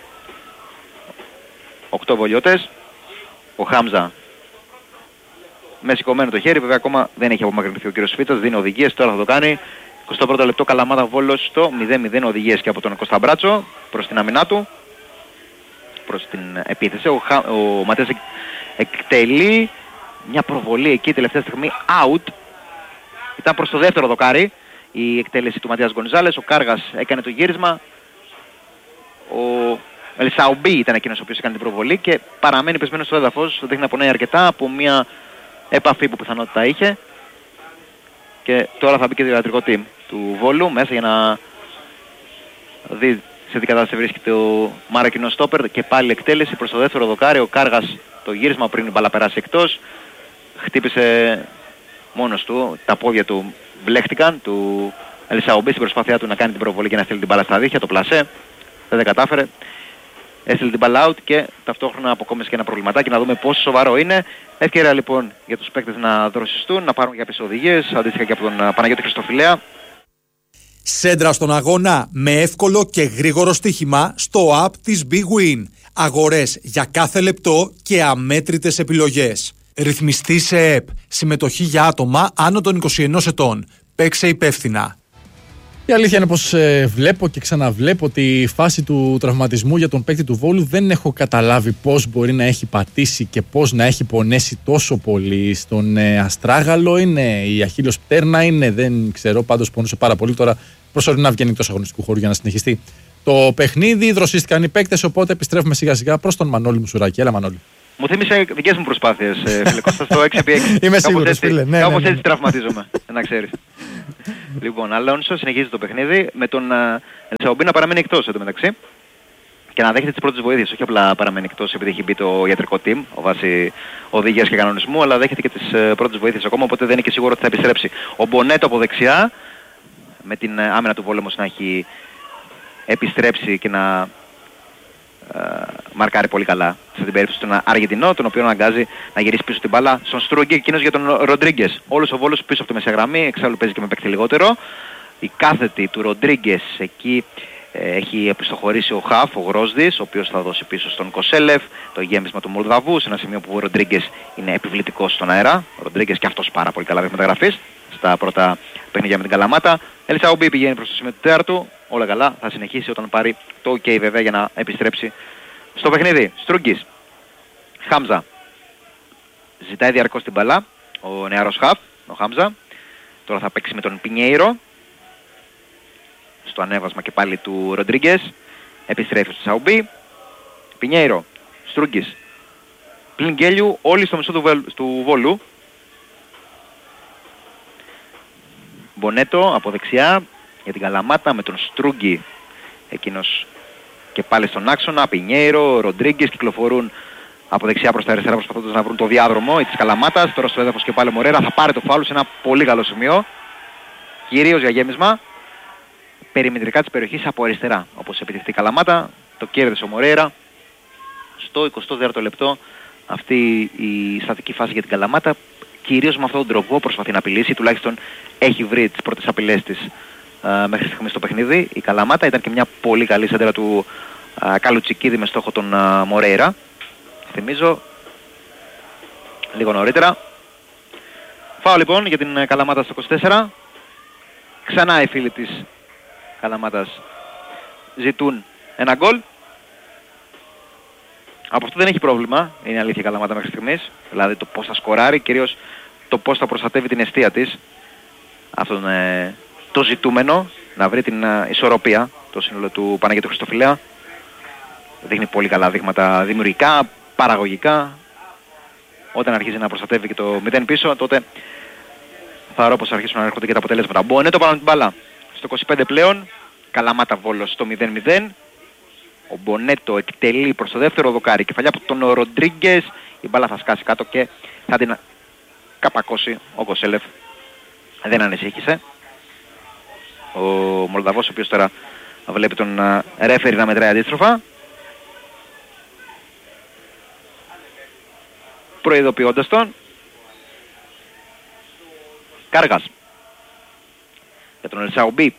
Οκτώ βολιώτες. Ο Χάμζα με σηκωμένο το χέρι, βέβαια ακόμα δεν έχει απομακρυνθεί ο κύριος Φίτσας, δίνει οδηγίες, τώρα θα το κάνει. εικοστό πρώτο λεπτό, Καλαμάτα Βόλος στο μηδέν μηδέν, οδηγίες και από τον Κωνσταμπράτσο προς την αμυνά του, προς την επίθεση. Ο, Χα... ο Ματίας εκτελεί μια προβολή εκεί τελευταία στιγμή, out. Ήταν προς το δεύτερο δοκάρι η εκτέλεση του Ματίας Γκονζάλες, ο Κάργας έκανε το γύρισμα, ο Ελσαουμπί ήταν εκείνος ο οποίος έκανε την προβολή και παραμένει πεσμένος στο έδαφος, δείχνει να πονάει αρκετά από μια επαφή που πιθανότητα είχε. Και τώρα θα μπει και το ιατρικό team του Βόλου μέσα για να δει σε τι κατάσταση βρίσκεται ο Μαρακινός στόπερ και πάλι εκτέλεση προς το δεύτερο δοκάρι, ο Κάργας το γύρισμα πριν η μπάλα περάσει εκτός, χτύπησε μόνος του, τα πόδια του μπλέχτηκαν, του Ελσαουμπί στην προσπάθειά του να κάνει την προβολή και να στείλει την μπάλα στα δίχτυα, το πλασέ, δεν τα κατάφερε. Έστειλε την μπάλα out και ταυτόχρονα αποκόμισε και ένα προβληματάκι, να δούμε πόσο σοβαρό είναι. Ευκαιρία λοιπόν για τους παίκτες να δροσιστούν, να πάρουν κάποιες οδηγίες, αντίστοιχα και από τον Παναγιώτη Χριστοφιλέα. Σέντρα στον αγώνα με εύκολο και γρήγορο στοίχημα στο app της Big Win. Αγορές για κάθε λεπτό και αμέτρητες επιλογές. Ρυθμιστή σε ΕΠ. Συμμετοχή για άτομα άνω των είκοσι ενός ετών. Παίξε υπεύθυνα. Η αλήθεια είναι πως ε, βλέπω και ξαναβλέπω τη φάση του τραυματισμού για τον παίκτη του Βόλου. Δεν έχω καταλάβει πώς μπορεί να έχει πατήσει και πώς να έχει πονέσει τόσο πολύ στον ε, αστράγαλο. Είναι η αχίλλος πτέρνα, είναι, δεν ξέρω, πάντως πονούσε πάρα πολύ. Τώρα προσωρινά βγαίνει εκτός αγωνιστικού χώρου για να συνεχιστεί το παιχνίδι. Δροσίστηκαν οι παίκτες, οπότε επιστρέφουμε σιγά σιγά προς τον Μανώλη Μουσουράκη. Έλα Μανώλη. Μου θύμισε δικές μου προσπάθειες, φίλε Κώστα, στο έξι επί έξι. Είμαι σίγουρος, φίλε. Ναι, κάπως ναι, ναι. έτσι τραυματίζομαι, να ξέρεις. Λοιπόν, Αλόνσο συνεχίζει το παιχνίδι με τον Ελσαουμπί να παραμένει εκτός εντωμεταξύ και να δέχεται τις πρώτες βοήθειες. Όχι απλά παραμένει εκτός επειδή έχει μπει το ιατρικό team, βάσει οδηγίας και κανονισμού, αλλά δέχεται και τις πρώτες βοήθειες ακόμα, οπότε δεν είναι και σίγουρο ότι θα επιστρέψει. Ο Μπονέτο από δεξιά, με την άμυνα του Βόλου να έχει επιστρέψει και να Uh, μαρκάρει πολύ καλά σε την περίπτωση του Αργεντινό, τον οποίο αναγκάζει να γυρίσει πίσω την μπάλα στον Στρούγκη, εκείνος για τον Ροντρίγκες. Όλος ο Βόλος πίσω από τη μεσαγραμμή, εξάλλου παίζει και με παίκτη λιγότερο. Η κάθετη του Ροντρίγκες εκεί ε, έχει επιστοχωρήσει ο Χαφ, ο Γρόσδης, ο οποίος θα δώσει πίσω στον Κοσέλεφ το γέμισμα του Μολδαβού, σε ένα σημείο που ο Ροντρίγκες είναι επιβλητικός στον αέρα. Ο Ροντρίγκες και αυτός πάρα πολύ καλά με μεταγραφής στα πρώτα παιχνίδια με την Καλαμάτα. Ελσαουμπί πηγαίνει προς το σημείο του τέταρτου. Όλα καλά, θα συνεχίσει όταν πάρει το OK βέβαια για να επιστρέψει στο παιχνίδι. Στρούγκης, Χάμζα, ζητάει διαρκώς την μπαλά ο νεαρός Χαφ, ο Χάμζα. Τώρα θα παίξει με τον Πινιέιρο στο ανέβασμα και πάλι του Ροντρίγκες. Επιστρέφει στο Σαουμπί. Πινιέιρο, Στρούγκης, πλην γέλιου, όλοι στο μισό του, βελ, του Βόλου. Μπονέτο από δεξιά για την Καλαμάτα με τον Στρούγκη, εκείνος και πάλι στον άξονα. Πινιέιρο, Ροντρίγκες κυκλοφορούν από δεξιά προς τα αριστερά προσπαθώντας να βρουν το διάδρομο της Καλαμάτας. Τώρα στο έδαφος και πάλι ο Μορέρα θα πάρει το φάουλ σε ένα πολύ καλό σημείο, κυρίως για γέμισμα περιμετρικά της περιοχής από αριστερά, όπως επιτευχθεί η Καλαμάτα. Το κέρδισε ο Μορέρα στο εικοστό τέταρτο λεπτό. Αυτή η στατική φάση για την Καλαμάτα κυρίως με αυτόν τον τρόπο προσπαθεί να απειλήσει, τουλάχιστον έχει βρει τις πρώτες απειλές της α, μέχρι στιγμής στο παιχνίδι. Η Καλαμάτα ήταν και μια πολύ καλή σέντρα του α, Καλουτσικίδη με στόχο τον α, Μορέιρα. Θυμίζω λίγο νωρίτερα. Φάω λοιπόν για την Καλαμάτα στο είκοσι τέσσερα. Ξανά οι φίλοι της Καλαμάτας ζητούν ένα γκολ. Από αυτό δεν έχει πρόβλημα, είναι αλήθεια η Καλαμάτα μέχρι στιγμής. Δηλαδή το πώς θα σκοράρει, κυρίως το πώς θα προστατεύει την εστία της. Αυτό είναι το ζητούμενο, να βρει την uh, ισορροπία, το σύνολο του Παναγιώτου Χριστοφιλέα. Δείχνει πολύ καλά δείγματα δημιουργικά, παραγωγικά. Όταν αρχίζει να προστατεύει και το μηδέν πίσω, τότε θα ρω πως αρχίσουν να έρχονται και τα αποτελέσματα. Μπονέτο πάνω την μπάλα στο είκοσι πέντε πλέον. Καλαμάτα Βόλος στο μηδέν μηδέν. Ο Μπονέτο εκτελεί προς το δεύτερο δοκάρι. Κεφαλιά από τον Ροντρίγκες. Η μπάλα θα σκάσει κάτω και θα την καπακώσει ο Κοσέλεφ. Δεν ανησύχησε. Ο Μολδαβός, ο οποίος τώρα βλέπει τον ρέφερι να μετράει αντίστροφα, προειδοποιώντας τον. Κάργας για τον Ελσαουμπή.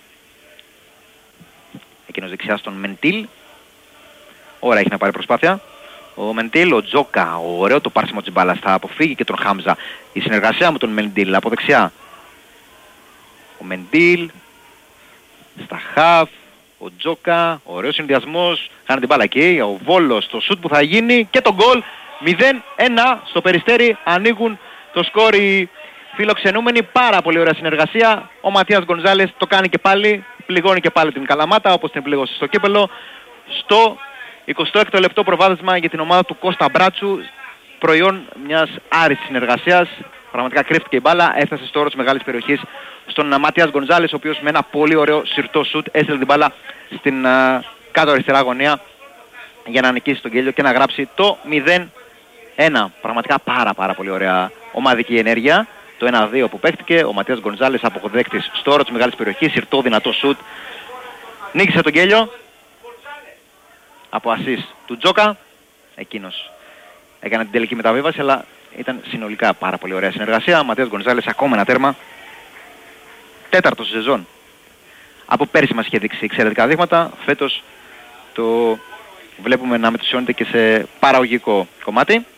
Εκείνος δεξιά στον Μεντίλ. Ώρα έχει να πάρει προσπάθεια ο Μεντίλ. Ο Τζόκα, ωραίο το πάρσιμο της μπάλας, θα αποφύγει και τον Χάμζα. Η συνεργασία με τον Μεντίλ από δεξιά. Ο Μεντίλ στα χαφ. Ο Τζόκα, ωραίος συνδυασμός. Χάνει την μπάλα εκεί. Ο Βόλος, το σουτ που θα γίνει και το γκολ. μηδέν ένα στο Περιστέρι. Ανοίγουν το σκορ οι φιλοξενούμενοι. Πάρα πολύ ωραία συνεργασία. Ο Ματίας Γκονζάλες το κάνει και πάλι. Πληγώνει και πάλι την Καλαμάτα όπως την πλήγωσε στο κύπελο. Στο εικοστό έκτο λεπτό προβάδισμα για την ομάδα του Κώστα Μπράτσου. Προϊόν μιας άριστης συνεργασίας. Πραγματικά κρύφτηκε η μπάλα. Έφτασε στο όρο της μεγάλης περιοχής στον Ματίας Γκονζάλες, ο οποίος με ένα πολύ ωραίο συρτό σουτ έστειλε την μπάλα στην uh, κάτω αριστερά γωνία για να νικήσει τον Κέλιο και να γράψει το μηδέν ένα. Πραγματικά πάρα πάρα πολύ ωραία ομαδική ενέργεια. Το ένα δύο που παίχτηκε, ο Ματίας Γκονζάλες αποδέκτης στο όρο της μεγάλης περιοχής, συρτό δυνατό σουτ. Νίκησε τον Κέλιο από ασίς του Τζόκα. Εκείνος έκανε την τελική μεταβίβαση, αλλά ήταν συνολικά πάρα πολύ ωραία συνεργασία. Ο Ματίας Γκονζάλες ακόμα ένα τέρμα. Τέταρτο σεζόν. Από πέρσι μας είχε δείξει εξαιρετικά δείγματα. Φέτος το βλέπουμε να μετουσιώνεται και σε παραγωγικό κομμάτι.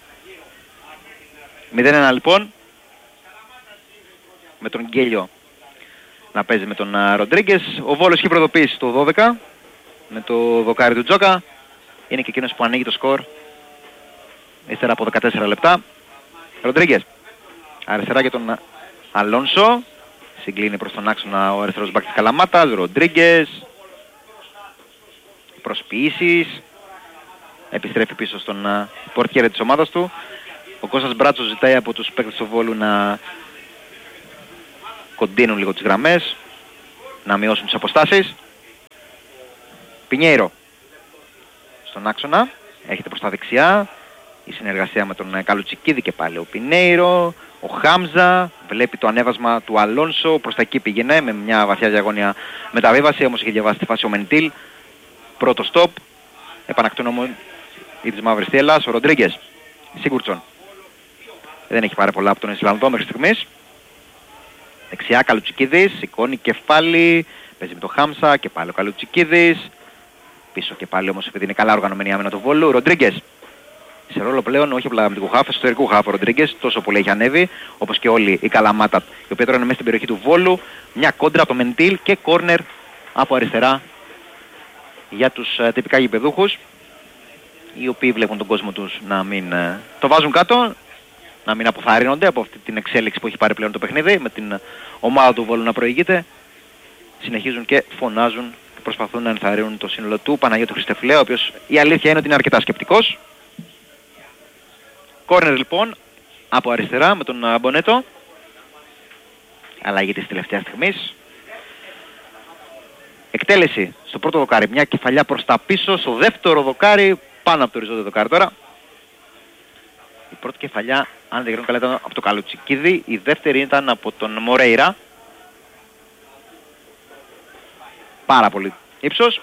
μηδέν ένα λοιπόν. Με τον Γκέλιο να παίζει με τον Ροντρίγκες. Ο Βόλος έχει προδοποιήσει το δώδεκα με το δοκάρι του Τζόκα. Είναι και εκείνος που ανοίγει το σκορ ύστερα από δεκατέσσερα λεπτά. Ροντρίγκες αριστερά για τον Αλόνσο. Συγκλίνει προς τον άξονα ο αριστερός μπακ της Καλαμάτας. Ροντρίγκες. Προσποιήσεις. Επιστρέφει πίσω στον πορτιέρε της ομάδας του. Ο Κώστας Μπράτσος ζητάει από τους παίκτες του Βόλου να κοντίνουν λίγο τις γραμμές, να μειώσουν τις αποστάσεις. Πινιέιρο στον άξονα, έχετε προς τα δεξιά η συνεργασία με τον Καλουτσικίδη και πάλι ο Πινέιρο. Ο Χάμζα βλέπει το ανέβασμα του Αλόνσο, προς τα εκεί πήγαινε με μια βαθιά διαγώνια μεταβίβαση, όμως είχε διαβάσει τη φάση ο Μεντίλ. Πρώτο στόπ, επανακτούν όμως η της μαύρης θύελλας, ο Ροντρίγκες. Σίγουρτσον δεν έχει πάρει πολλά από τον Ισλανδό μέχρι στιγμής. Δεξιά Καλουτσικίδης, σηκώνει κεφάλι, παίζει με το Χάμσα και πάλι ο Καλουτσικίδης. Πίσω και πάλι όμως επειδή είναι καλά οργανωμένη άμυνα του Βόλου. Ροντρίγκες σε ρόλο πλέον όχι απλά αμυντικού χάφ, εσωτερικού χάφ ο Ροντρίγκες, τόσο πολύ έχει ανέβει, όπως και όλη η Καλαμάτα, η οποία τώρα είναι μέσα στην περιοχή του Βόλου. Μια κόντρα από το Μεντίλ και κόρνερ από αριστερά για τους uh, τυπικά γηπεδούχους, οι οποίοι βλέπουν τον κόσμο τους να μην uh, το βάζουν κάτω, να μην αποθαρρύνονται από αυτή την εξέλιξη που έχει πάρει πλέον το παιχνίδι, με την ομάδα του Βόλου να προηγείται. Συνεχίζουν και φωνάζουν και προσπαθούν να ενθαρρύνουν το σύνολο του Παναγιώτου Χριστεφιλέα, ο οποίος η αλήθεια είναι ότι είναι αρκετά σκεπτικός. Κόρνερ λοιπόν από αριστερά με τον Μπονέτο. Αλλαγή της τελευταίας στιγμής. Εκτέλεση στο πρώτο δοκάρι, μια κεφαλιά προς τα πίσω, στο δεύτερο δοκάρι, πάνω από το οριζόντιο δοκάρι τώρα. Η πρώτη κεφαλιά, αν δεν γρήγορα καλά, ήταν από το Καλουτσικίδη, η δεύτερη ήταν από τον Μορέιρα. Πάρα πολύ ύψος.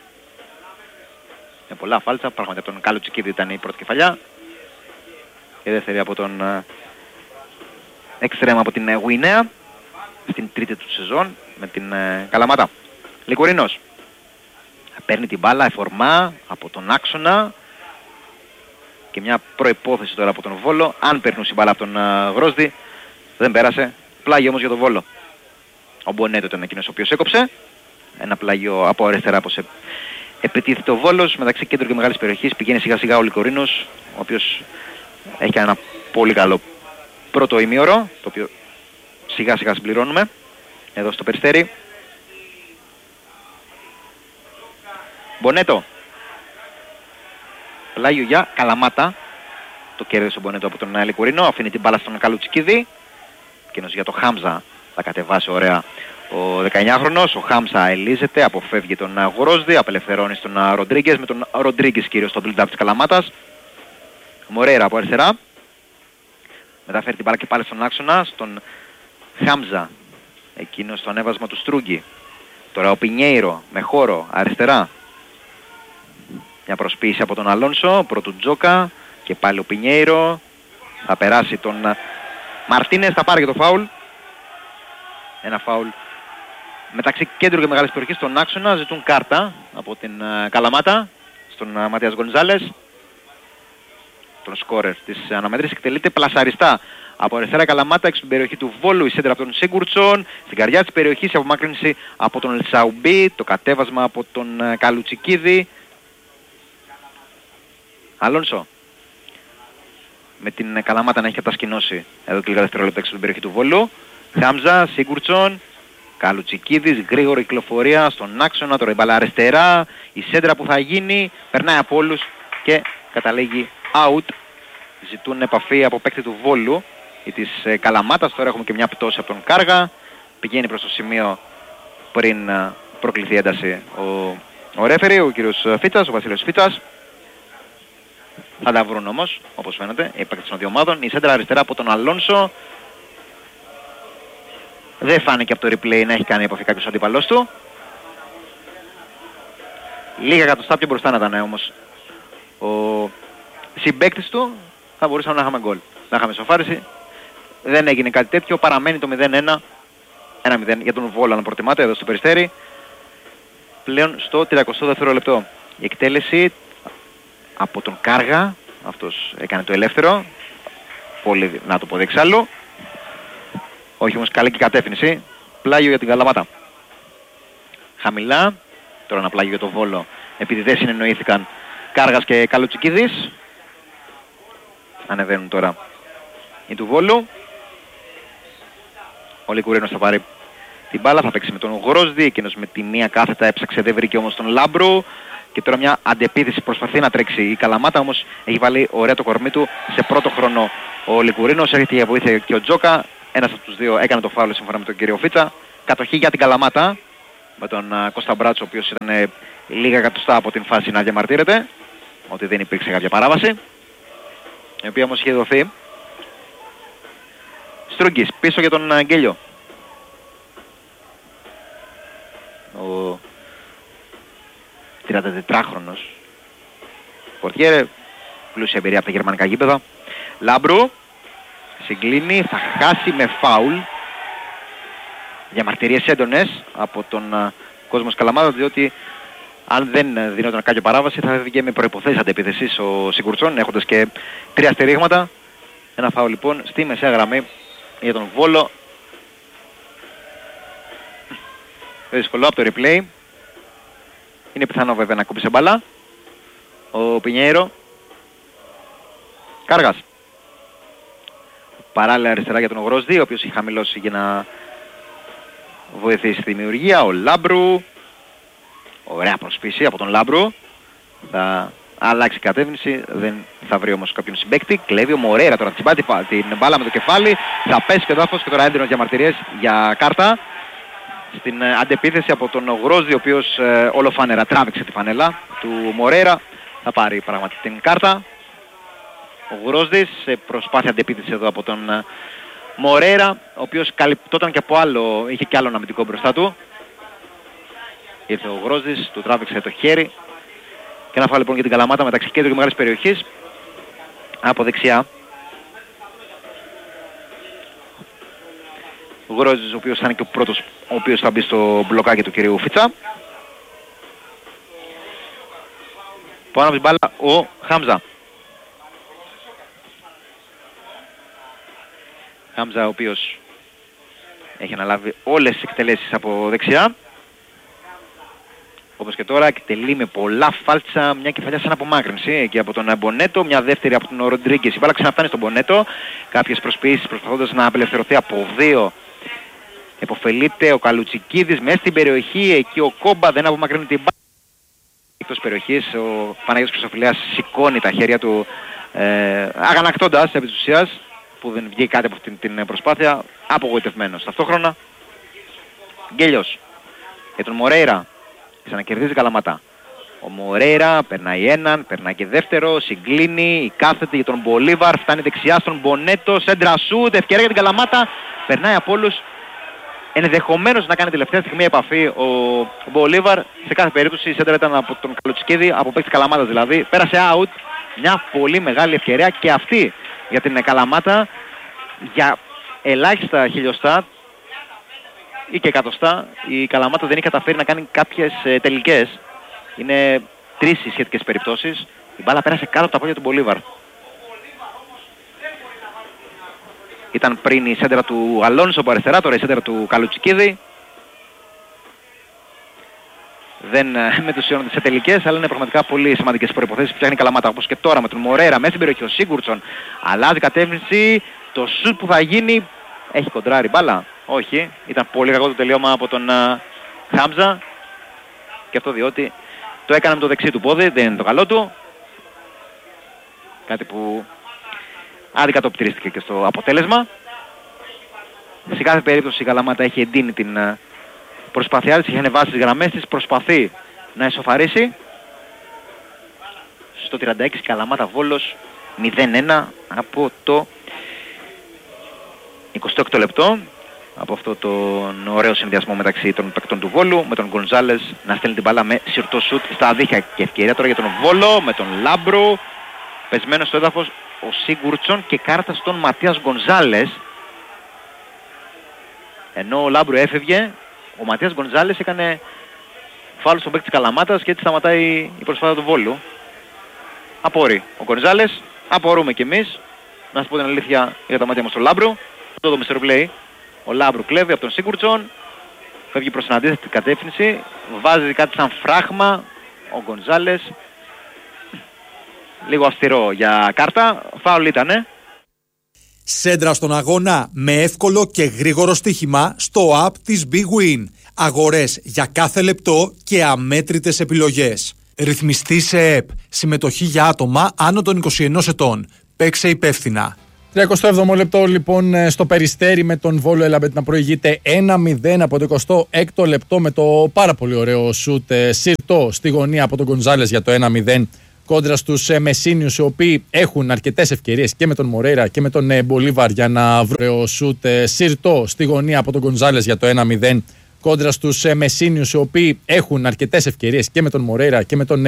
Με πολλά φάλτσα, πράγματι από τον Καλουτσικίδη ήταν η πρώτη κεφαλιά. Η δεύτερη από τον εξτρέμ από την Γουινέα στην τρίτη του σεζόν με την ε, Καλαμάτα. Λικουρίνος παίρνει την μπάλα εφορμά από τον άξονα και μια προϋπόθεση τώρα από τον Βόλο, αν περνούσε η μπάλα από τον uh, Γρόσδη, δεν πέρασε. Πλάγιο όμως για τον Βόλο. Ο Μπονέτο ήταν εκείνος ο οποίος έκοψε. Ένα πλάγιο από αριστερά όπως ε, επιτίθεται ο Βόλος, μεταξύ κέντρου και μεγάλης περιοχής. Πηγαίνει σιγά σιγά ο Λικουρίνος, ο οποίος έχει ένα πολύ καλό πρώτο ημίωρο, το οποίο σιγά σιγά συμπληρώνουμε εδώ στο Περιστέρι. Μπονέτο. Πλάγιο για Καλαμάτα. Το κέρδισε ο Μπονέτο από τον Λικουρίνο. Αφήνει την μπάλα στον Καλουτσικίδη. Εκείνος για το Χάμζα θα κατεβάσει ωραία ο δεκαεννιάχρονος. Ο Χάμζα ελίζεται, αποφεύγει τον Γρόσδη, απελευθερώνει στον Ροντρίγκες. Με τον Ροντρίγκες κυρίως στο build-up της Καλαμάτας. Μορέιρα από αριστερά. Μεταφέρει την μπάλα και πάλι στον άξονα. Στον Χάμζα. Εκείνος στο ανέβασμα του Στρούγκη. Τώρα ο Πινιέιρο με χώρο αριστερά. Μια προσποίηση από τον Αλόνσο, πρώτου Τζόκα και πάλι ο Πινιέιρο. Θα περάσει τον Μαρτίνες, θα πάρει και το φάουλ. Ένα φάουλ μεταξύ κέντρου και μεγάλης περιοχής στον άξονα. Ζητούν κάρτα από την uh, Καλαμάτα στον uh, Ματίας Γκονζάλες. Τον σκόρερ της αναμέτρησης εκτελείται πλασαριστά από αριστερά Καλαμάτα έξω την περιοχή του Βόλου. Η σέντρα από τον Σίγκουρτσον. Στην καρδιά της περιοχής η απομάκρυνση από τον Ελσαουμπί. Το κατέβασμα από τον uh, Καλουτσικίδη. Αλόνσο με την Καλαμάτα να έχει κατασκηνώσει εδώ και λίγα δευτερόλεπτα έξω την περιοχή του Βόλου. Χάμζα, Σίγκουρτσον, Καλουτσικίδης, γρήγορη κυκλοφορία στον άξονα, τώρα η μπάλα αριστερά, η σέντρα που θα γίνει, περνάει από όλους και καταλήγει out. Ζητούν επαφή από παίκτη του Βόλου ή της ε, Καλαμάτας. Τώρα έχουμε και μια πτώση από τον Κάργα, πηγαίνει προς το σημείο πριν ε, προκληθεί ένταση ο, ο ρέφερι, ο κύριος Φίτσας, ο Βασίλειος Φίτσας. Θα τα βρουν όμως, όπως φαίνεται, οι παίκτες των δύο ομάδων. Η σέντρα αριστερά από τον Αλόνσο. Δεν φάνηκε από το replay να έχει κάνει επαφή κάποιος αντίπαλός του. Λίγα εκατοστά πιο μπροστά να ήταν όμως ο συμπαίκτης του, θα μπορούσαμε να είχαμε γκολ. Να είχαμε σοφάριση. Δεν έγινε κάτι τέτοιο, παραμένει το μηδέν ένα. ένα μηδέν για τον Βόλο αν προτιμάτε εδώ στο Περιστέρι. Πλέον στο τριακοστό δεύτερο λεπτό. Η εκτέλεση από τον Κάργα, αυτός έκανε το ελεύθερο. Πολύ να το πω δεξάλλου. Όχι όμως καλή και κατεύθυνση. Πλάγιο για την Καλαμάτα. Χαμηλά. Τώρα ένα πλάγιο για τον Βόλο. Επειδή δεν συνεννοήθηκαν Κάργας και Καλουτσικίδης. Ανεβαίνουν τώρα οι του Βόλου. Ο Λικουρίνος θα πάρει την μπάλα. Θα παίξει με τον Γρόσδη. Εκείνος με τη μία κάθετα έψαξε. Δεν βρήκε όμως τον Λάμπρου. Και τώρα μια αντεπίθεση προσπαθεί να τρέξει η Καλαμάτα. Όμως έχει βάλει ωραία το κορμί του σε πρώτο χρόνο ο Λικουρίνος. Έρχεται για βοήθεια και ο Τζόκα. Ένας από τους δύο έκανε το φάουλ σύμφωνα με τον κύριο Φίτσα. Κατοχή για την Καλαμάτα με τον uh, Κώστα Μπράτσο, ο οποίος ήταν uh, λίγα εκατοστά από την φάση να διαμαρτύρεται ότι δεν υπήρξε κάποια παράβαση, η οποία όμως είχε δοθεί. Στρούγκης πίσω για τον Αγγέλιο. Ο τριαντατετράχρονος πορτιέρε, πλούσια εμπειρία από τα γερμανικά γήπεδα. Λάμπρου συγκλίνει, θα χάσει με φάουλ. Διαμαρτυρίες έντονες από τον uh, κόσμο Καλαμάτα, διότι αν δεν δινόταν κάποιο παράβαση θα βγήκε με προϋποθέσεις αντεπίθεσης ο Σιγκουρτσόν, έχοντας και τρία στερίγματα. Ένα φάουλ λοιπόν στη μεσαία γραμμή για τον Βόλο. Δύσκολο από το replay. Είναι πιθανό βέβαια να κόψει μπάλα ο Πινιέιρο. Κάργας. Παράλληλα αριστερά για τον Γρόσδη, ο οποίος έχει χαμηλώσει για να βοηθήσει στη δημιουργία. Ο Λάμπρου. Ωραία προσπίση από τον Λάμπρου. Θα αλλάξει κατεύθυνση. Δεν θα βρει όμως κάποιον συμπαίκτη. Κλέβει ο Μορέιρα τώρα. Τσιμπάτη την μπάλα με το κεφάλι. Θα πέσει και ο δάφος και τώρα έντονος διαμαρτυρίες για κάρτα. Στην αντεπίθεση από τον Γρόσδη, ο οποίος ε, ολοφάνερα τράβηξε τη φανέλα του Μορέιρα. Θα πάρει πραγματικά την κάρτα. Ο Γρόσδης σε προσπάθεια αντεπίθεση εδώ από τον uh, Μορέιρα, ο οποίος καλυπτόταν και από άλλο, είχε και άλλον αμυντικό μπροστά του. Ήρθε ο Γρόσδης, του τράβηξε το χέρι και να φάει λοιπόν για την Καλαμάτα μεταξύ κέντρου και μεγάλης περιοχής από δεξιά. Γρόζης, ο οποίος θα είναι και ο πρώτος ο οποίος θα μπει στο μπλοκάκι του κυρίου Φίτσα. Πάνω από την μπάλα ο Χάμζα. Χάμζα, ο οποίος έχει αναλάβει όλες τις εκτελέσεις από δεξιά. Όπως και τώρα εκτελεί με πολλά φάλτσα μια κεφαλιά σαν απομάκρυνση εκεί από τον Μπονέτο, μια δεύτερη από τον Ροντρίγκες. Η μπάλα ξαναφτάνει στον Μπονέτο. Κάποιες προσποιήσεις προσπαθώντας να απελευθερωθεί από δύο. Εποφελείται ο Καλουτσικίδης μέσα στην περιοχή. Εκεί ο Κόμπα δεν απομακρύνει την μπάλα. Εκτός περιοχής ο Παναγιώτης Χρυσοφυλλέας σηκώνει τα χέρια του ε, αγανακτώντας επί της ουσίας, που δεν βγήκε κάτι από αυτή την προσπάθεια, απογοητευμένος. Ταυτόχρονα Γκέλιος για τον Μορέιρα. Ξανακερδίζει Καλαμάτα. Ο Μορέιρα περνάει έναν, περνάει και δεύτερο, συγκλίνει, κάθεται για τον Μπολίβαρ, φτάνει δεξιά στον Μπονέτο, σέντρα σούτ, ευκαιρία για την Καλαμάτα, περνάει από όλους. Ενδεχομένως να κάνει τελευταία στιγμή επαφή ο Μπολίβαρ. Σε κάθε περίπτωση η σέντρα ήταν από τον Καλουτσικίδη, από παίκτη Καλαμάτας δηλαδή. Πέρασε out, μια πολύ μεγάλη ευκαιρία και αυτή για την Καλαμάτα, για ελάχιστα χιλιοστά ή και εκατοστά. Η Καλαμάτα δεν έχει καταφέρει να κάνει κάποιες ε, τελικές. Είναι τρεις οι σχετικές περιπτώσεις. Η μπάλα πέρασε κάτω από τα πόδια του Μπολίβαρ. Ήταν πριν η σέντρα του Αλόνσο από αριστερά, τώρα η σέντρα του Καλουτσικίδη. Δεν μετουσιώνονται σε τελικές, αλλά είναι πραγματικά πολύ σημαντικές προϋποθέσεις που φτιάχνει η Καλαμάτα. Όπως και τώρα με τον Μορέρα μέσα στην περιοχή, ο Σίγκουρτσον αλλάζει κατεύθυνση. Το σουτ που θα γίνει, έχει κοντράρει μπάλα. Όχι, ήταν πολύ κακό το τελείωμα από τον uh, Χάμζα. Και αυτό διότι το έκανε με το δεξί του πόδι, δεν είναι το καλό του. Κάτι που αντικατοπτρίστηκε και στο αποτέλεσμα. Σε κάθε περίπτωση η Καλαμάτα έχει εντείνει την uh, προσπάθειά της, έχει ανεβάσει τις γραμμές της, προσπαθεί να εσωφαρίσει. Στο τριάντα έξι Καλαμάτα Βόλος μηδέν ένα από το εικοστό έκτο λεπτό. Από αυτό τον ωραίο συνδυασμό μεταξύ των παίκτων του Βόλου, με τον Γκονζάλες να στέλνει την μπάλα με σιρτό σουτ στα δίχτυα. Και ευκαιρία τώρα για τον Βόλο με τον Λάμπρου, πεσμένο στο έδαφος ο Σίγκουρτσον και κάρτα στον Ματίας Γκονζάλες. Ενώ ο Λάμπρου έφευγε, ο Ματίας Γκονζάλες έκανε φάουλ στον παίκτη της Καλαμάτας και έτσι σταματάει η προσπάθεια του Βόλου. Απορεί ο Γκονζάλες, απορούμε κι εμείς. Να σας πω την αλήθεια για τα μάτια μας στον Λάμπρου. Αυτό το μιστερ play. Ο Λάμπρου κλέβει από τον Σίγκουρτσον, φεύγει προς την αντίθετη κατεύθυνση, βάζει κάτι σαν φράγμα ο Γκονζάλες. Λίγο αυστηρό για κάρτα, φάουλ ήτανε. Σέντρα στον αγώνα με εύκολο και γρήγορο στοίχημα στο app της Big Win. Αγορές για κάθε λεπτό και αμέτρητες επιλογές. Ρυθμιστή σε ΕΠ. Συμμετοχή για άτομα άνω των είκοσι ενός ετών. Παίξε υπεύθυνα. τριακοστό έβδομο λεπτό λοιπόν στο Περιστέρι με τον Βόλο Ελαμπέτ να προηγείται ένα μηδέν από το εικοστό έκτο λεπτό με το πάρα πολύ ωραίο σουτ σιρτό στη γωνία από τον Γκονζάλες για το ένα μηδέν κόντρα στους Μεσίνιους, οι οποίοι έχουν αρκετές ευκαιρίες και με τον Μορέιρα και με τον Μπολίβαρ για να βρουν σουτ σιρτό στη γωνία από τον Γκονζάλες για το ένα μηδέν κόντρα στους Μεσίνιους, οι οποίοι έχουν αρκετές ευκαιρίες και με τον Μορέιρα και με τον